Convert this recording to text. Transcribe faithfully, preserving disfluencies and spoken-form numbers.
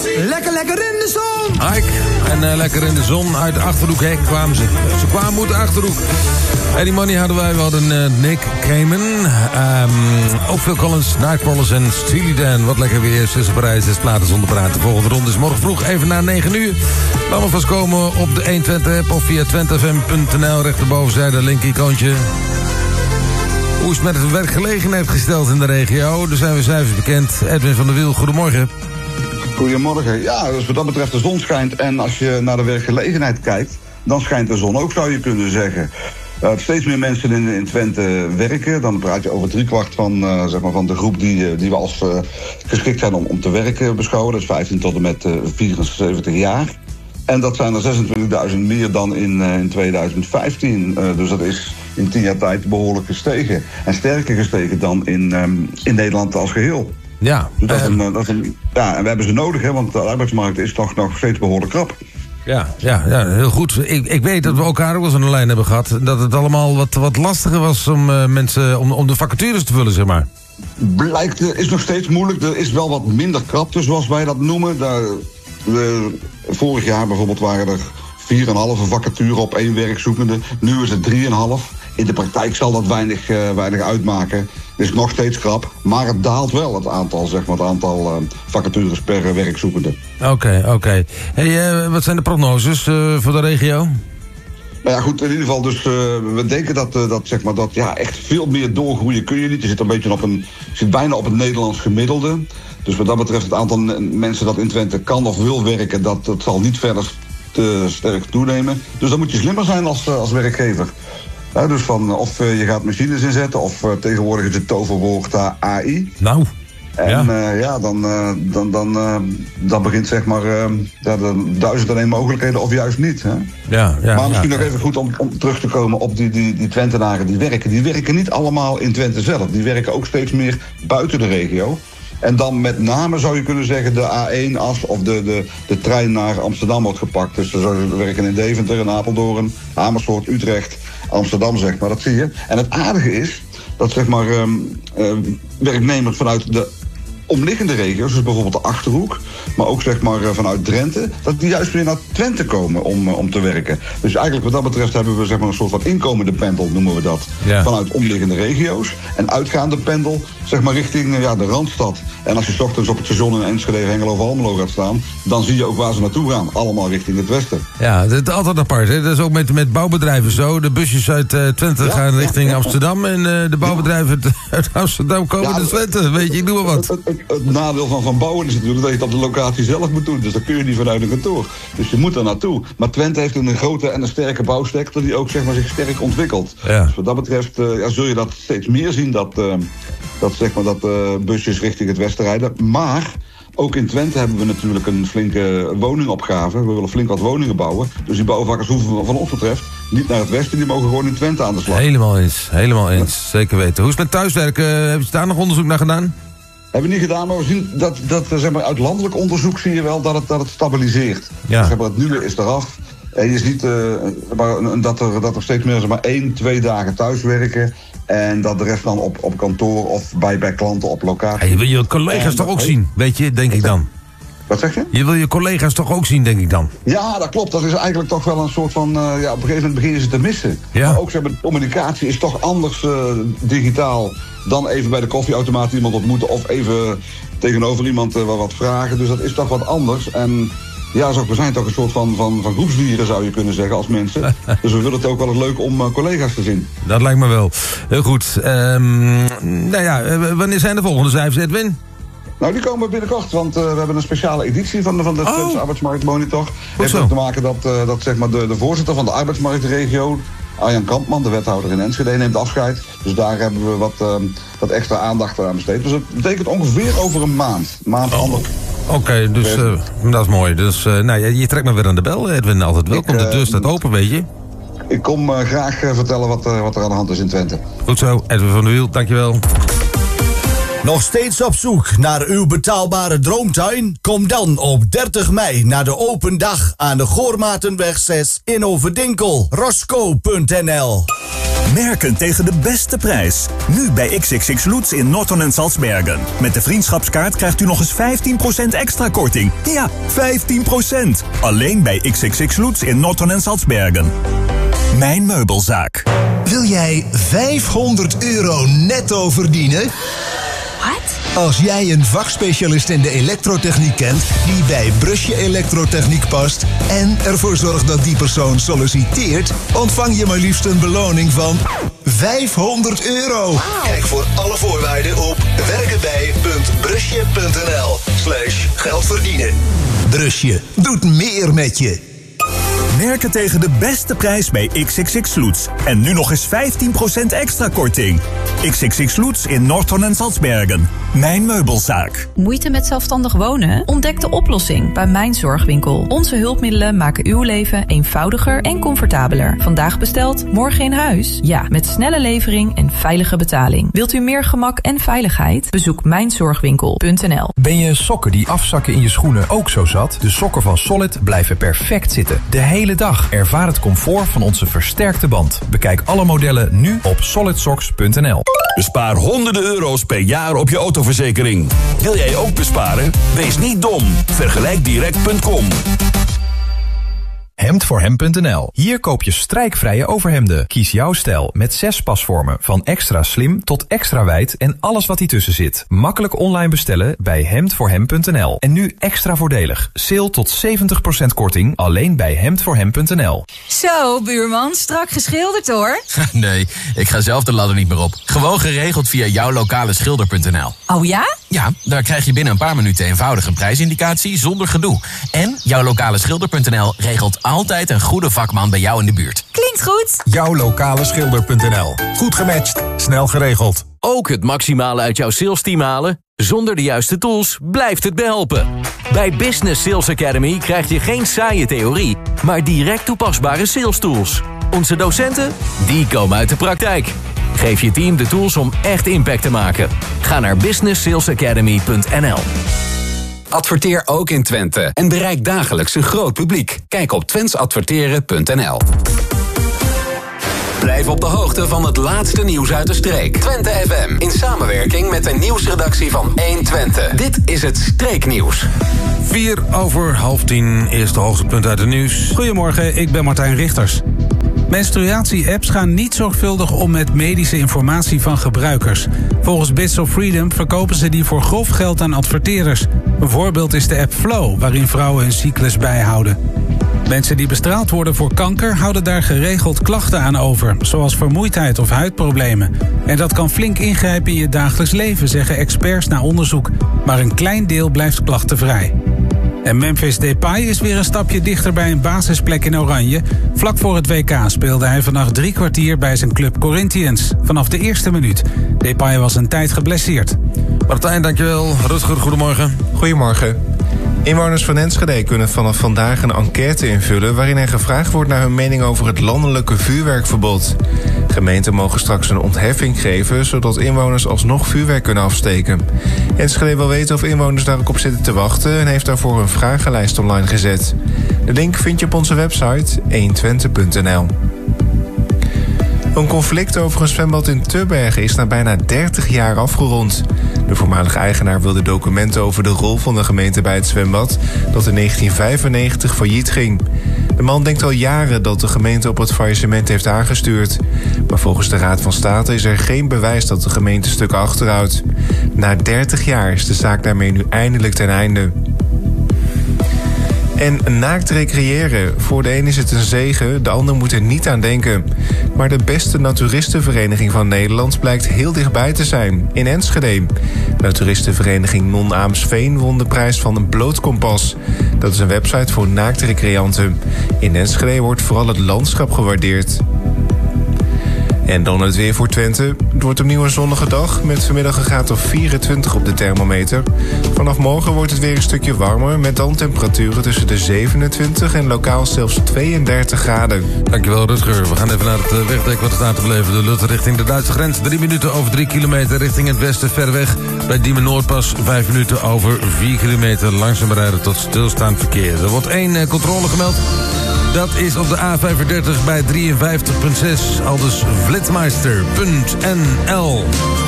Lekker, lekker in de zon. Ike. En uh, lekker in de zon. Uit de Achterhoek hek kwamen ze. Ze kwamen uit de Achterhoek. Eddie Money hadden wij. We hadden uh, Nick Cayman. Um, ook Phil Collins, Nightcrawlers en Steely Dan. Wat lekker weer. Tussen Parijs, zes platen zonder praten. De volgende ronde is morgen vroeg even na negen uur. Laat me vast komen op de honderdtwintig app of via twente f m punt n l. Rechterbovenzijde, link-icoontje. Hoe is het met de werkgelegenheid gesteld in de regio? Er zijn we cijfers bekend. Edwin van der Wiel, goedemorgen. Goedemorgen. Ja, dus wat dat betreft de zon schijnt. En als je naar de werkgelegenheid kijkt, dan schijnt de zon ook, zou je kunnen zeggen. Uh, steeds meer mensen in, in Twente werken. Dan praat je over driekwart van, uh, zeg maar van de groep die, die we als uh, geschikt zijn om, om te werken beschouwen. Dat is vijftien tot en met uh, vierenzeventig jaar. En dat zijn er zesentwintigduizend meer dan in, uh, in tweeduizend vijftien. Uh, dus dat is in tien jaar tijd behoorlijk gestegen. En sterker gestegen dan in, um, in Nederland als geheel. Ja, dus dat is een, dat is een, ja, en we hebben ze nodig, hè, want de arbeidsmarkt is toch nog steeds behoorlijk krap. Ja, ja, ja, heel goed. Ik, ik weet dat we elkaar ook wel eens aan de lijn hebben gehad. Dat het allemaal wat, wat lastiger was om uh, mensen om, om de vacatures te vullen, zeg maar. Blijkt, uh, is nog steeds moeilijk. Er is wel wat minder krapte, zoals wij dat noemen. Daar, uh, vorig jaar bijvoorbeeld waren er vier komma vijf vacature op één werkzoekende. Nu is het drie komma vijf. In de praktijk zal dat weinig, uh, weinig uitmaken. Het is nog steeds krap, maar het daalt wel, het aantal, zeg maar, het aantal uh, vacatures per uh, werkzoekende. Oké, okay, oké. Okay. Hey, uh, wat zijn de prognoses uh, voor de regio? Nou ja, goed, in ieder geval, dus uh, we denken dat, uh, dat, zeg maar, dat ja, echt veel meer doorgroeien kun je niet. Je zit een beetje op een, zit bijna op het Nederlands gemiddelde. Dus wat dat betreft, het aantal mensen dat in Twente kan of wil werken, dat, dat zal niet verder te sterk toenemen. Dus dan moet je slimmer zijn als, uh, als werkgever. Ja, dus van of uh, je gaat machines inzetten, of uh, tegenwoordig is het toverwoord uh, A I. Nou, en ja, uh, ja dan, uh, dan, dan, uh, dan begint zeg maar uh, ja, de duizend en één mogelijkheden, of juist niet. Hè? Ja, ja, maar misschien ja, nog even goed om, om terug te komen op die, die, die Twentenaren die werken. Die werken niet allemaal in Twente zelf. Die werken ook steeds meer buiten de regio. En dan met name zou je kunnen zeggen de A één as of de, de, de trein naar Amsterdam wordt gepakt. Dus ze werken in Deventer, in Apeldoorn, Amersfoort, Utrecht, Amsterdam, zeg maar. Dat zie je. En het aardige is dat, zeg maar, um, uh, werknemers vanuit de omliggende regio's, dus bijvoorbeeld de Achterhoek, maar ook, zeg maar, vanuit Drenthe, dat die juist weer naar Twente komen om, om te werken. Dus eigenlijk wat dat betreft hebben we, zeg maar, een soort van inkomende pendel, noemen we dat, ja, vanuit omliggende regio's. En uitgaande pendel, zeg maar, richting ja, de Randstad. En als je 's ochtends op het station in Enschede, Hengelo of Almelo gaat staan, dan zie je ook waar ze naartoe gaan. Allemaal richting het westen. Ja, dat is altijd apart. Hè? Dat is ook met, met bouwbedrijven zo. De busjes uit uh, Twente ja, gaan richting ja, Amsterdam. En uh, de bouwbedrijven ja. uit Amsterdam komen ja, naar Twente. Weet je, ik doe maar wat. Het, het, het nadeel van, van bouwen is natuurlijk dat je het op de locatie zelf moet doen. Dus dat kun je niet vanuit een kantoor. Dus je moet er naartoe. Maar Twente heeft een grote en een sterke bouwsector die ook, zeg maar, zich sterk ontwikkelt. Ja. Dus wat dat betreft uh, ja, zul je dat steeds meer zien, dat, uh, dat, zeg maar, dat uh, busjes richting het westen rijden. Maar ook in Twente hebben we natuurlijk een flinke woningopgave. We willen flink wat woningen bouwen. Dus die bouwvakkers hoeven van ons betreft niet naar het westen. Die mogen gewoon in Twente aan de slag. Helemaal eens, helemaal eens. Ja. Zeker weten. Hoe is het met thuiswerken? Hebben ze daar nog onderzoek naar gedaan? Hebben we niet gedaan, maar we zien dat, dat zeg maar, uit landelijk onderzoek zie je wel dat het, dat het stabiliseert. Ja. Zeg maar, het nieuwe is eraf. En je ziet uh, maar, dat, er, dat er steeds meer, zeg maar, één, twee dagen thuiswerken. En dat de rest dan op, op kantoor of bij, bij klanten op locatie. Hey, je wil je collega's en, toch ook hey, zien, weet je, denk ik dan. Wat zeg je? Je wil je collega's toch ook zien, denk ik dan? Ja, dat klopt. Dat is eigenlijk toch wel een soort van, Uh, ja, op een gegeven moment beginnen ze te missen. Ja. Maar ook, zeg maar, de communicatie is toch anders uh, digitaal dan even bij de koffieautomaat iemand ontmoeten of even tegenover iemand uh, wat vragen. Dus dat is toch wat anders. En ja, zo, we zijn toch een soort van, van, van groepsdieren, zou je kunnen zeggen, als mensen. Dus we vinden het ook wel eens leuk om uh, collega's te zien. Dat lijkt me wel. Heel goed. Um, nou ja, wanneer zijn de volgende cijfers, Edwin? Nou, die komen binnenkort, want uh, we hebben een speciale editie van de, van de oh. Twentse Arbeidsmarktmonitor. Het heeft ook te maken dat, uh, dat zeg maar, de, de voorzitter van de arbeidsmarktregio, Arjan Kampman, de wethouder in Enschede, neemt afscheid. Dus daar hebben we wat, uh, wat extra aandacht aan besteed. Dus dat betekent ongeveer over een maand. maand oh. Oké, okay, dus uh, dat is mooi. Dus uh, nou, je, je trekt me weer aan de bel, Edwin. Altijd welkom, ik, uh, de deur staat open, weet je. Ik kom uh, graag uh, vertellen wat, uh, wat er aan de hand is in Twente. Goed zo, Edwin van der Wiel, dankjewel. Nog steeds op zoek naar uw betaalbare droomtuin? Kom dan op dertig mei naar de open dag aan de Goormatenweg zes in Overdinkel. Rosco punt n l Merken tegen de beste prijs. Nu bij X X X Lutz in Norton en Salzbergen. Met de vriendschapskaart krijgt u nog eens vijftien procent extra korting. Ja, vijftien procent. Alleen bij X X X Lutz in Norton en Salzbergen. Mijn meubelzaak. Wil jij vijfhonderd euro netto verdienen? Wat? Als jij een vakspecialist in de elektrotechniek kent die bij Brusje Elektrotechniek past en ervoor zorgt dat die persoon solliciteert, ontvang je maar liefst een beloning van vijfhonderd euro. Wow. Kijk voor alle voorwaarden op werkenbij.brusje.nl slash geld verdienen. Brusje doet meer met je. Merken tegen de beste prijs bij X X X Lutz. En nu nog eens vijftien procent extra korting. X X X Lutz in Norton en Salzbergen. Mijn meubelzaak. Moeite met zelfstandig wonen? Ontdek de oplossing bij Mijn Zorgwinkel. Onze hulpmiddelen maken uw leven eenvoudiger en comfortabeler. Vandaag besteld, morgen in huis? Ja, met snelle levering en veilige betaling. Wilt u meer gemak en veiligheid? Bezoek mijn zorgwinkel punt n l. Ben je sokken die afzakken in je schoenen ook zo zat? De sokken van Solid blijven perfect zitten. De hele dag. Ervaar het comfort van onze versterkte band. Bekijk alle modellen nu op solid socks punt n l. Bespaar honderden euro's per jaar op je autoverzekering. Wil jij ook besparen? Wees niet dom. Vergelijk direct punt com. hemd voor hem punt n l. Hier koop je strijkvrije overhemden. Kies jouw stijl met zes pasvormen. Van extra slim tot extra wijd en alles wat ertussen zit. Makkelijk online bestellen bij hemd voor hem punt n l. En nu extra voordelig. Sale tot zeventig procent korting alleen bij hemd voor hem punt n l. Zo, buurman, strak geschilderd hoor. Nee, ik ga zelf de ladder niet meer op. Gewoon geregeld via jouw lokale schilder punt n l. Oh ja? Ja, daar krijg je binnen een paar minuten eenvoudig een prijsindicatie zonder gedoe. En jouw lokale schilder punt n l regelt altijd een goede vakman bij jou in de buurt. Klinkt goed. Jouw lokale schilder punt n l. Goed gematcht, snel geregeld. Ook het maximale uit jouw sales team halen? Zonder de juiste tools blijft het behelpen. Bij Business Sales Academy krijg je geen saaie theorie, maar direct toepasbare sales tools. Onze docenten, die komen uit de praktijk. Geef je team de tools om echt impact te maken. Ga naar business sales academy punt n l. Adverteer ook in Twente en bereik dagelijks een groot publiek. Kijk op twents adverteren punt n l. Blijf op de hoogte van het laatste nieuws uit de streek. Twente F M in samenwerking met de nieuwsredactie van één Twente. Dit is het Streeknieuws. Vier over half tien, eerste hoogtepunt uit het nieuws. Goedemorgen, ik ben Martijn Richters. Menstruatie-apps gaan niet zorgvuldig om met medische informatie van gebruikers. Volgens Bits of Freedom verkopen ze die voor grof geld aan adverteerders. Een voorbeeld is de app Flow, waarin vrouwen hun cyclus bijhouden. Mensen die bestraald worden voor kanker houden daar geregeld klachten aan over, zoals vermoeidheid of huidproblemen. En dat kan flink ingrijpen in je dagelijks leven, zeggen experts na onderzoek. Maar een klein deel blijft klachtenvrij. En Memphis Depay is weer een stapje dichter bij een basisplek in Oranje. Vlak voor het W K speelde hij vannacht drie kwartier bij zijn club Corinthians. Vanaf de eerste minuut. Depay was een tijd geblesseerd. Martijn, dankjewel. Rutger, goedemorgen. Goedemorgen. Inwoners van Enschede kunnen vanaf vandaag een enquête invullen waarin er gevraagd wordt naar hun mening over het landelijke vuurwerkverbod. Gemeenten mogen straks een ontheffing geven, zodat inwoners alsnog vuurwerk kunnen afsteken. Enschede wil weten of inwoners daar ook op zitten te wachten en heeft daarvoor een vragenlijst online gezet. De link vind je op onze website één twente punt n l. Een conflict over een zwembad in Tubbergen is na bijna dertig jaar afgerond. De voormalige eigenaar wilde documenten over de rol van de gemeente bij het zwembad, dat in negentien vijfennegentig failliet ging. De man denkt al jaren dat de gemeente op het faillissement heeft aangestuurd. Maar volgens de Raad van State is er geen bewijs dat de gemeente stukken achterhoudt. Na dertig jaar is de zaak daarmee nu eindelijk ten einde. En naakt recreëren. Voor de een is het een zegen, de ander moet er niet aan denken. Maar de beste naturistenvereniging van Nederland blijkt heel dichtbij te zijn, in Enschede. Naturistenvereniging Non-Aamsveen won de prijs van een blootkompas. Dat is een website voor naaktrecreanten. In Enschede wordt vooral het landschap gewaardeerd. En dan het weer voor Twente. Het wordt opnieuw een zonnige dag met vanmiddag een graad of vierentwintig op de thermometer. Vanaf morgen wordt het weer een stukje warmer met dan temperaturen tussen de zevenentwintig en lokaal zelfs tweeëndertig graden. Dankjewel Rutger. We gaan even naar het wegdek wat er staat te beleven. De Lutte richting de Duitse grens. Drie minuten over drie kilometer richting het westen ver weg. Bij Diemen Noordpas vijf minuten over vier kilometer langzaam rijden tot stilstaand verkeer. Er wordt één uh, controle gemeld. Dat is op de A vijfendertig bij drieënvijftig komma zes. Aldus flitsmeister punt n l.